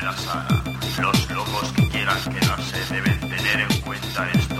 la saga. Los locos que quieran quedarse deben tener en cuenta esto.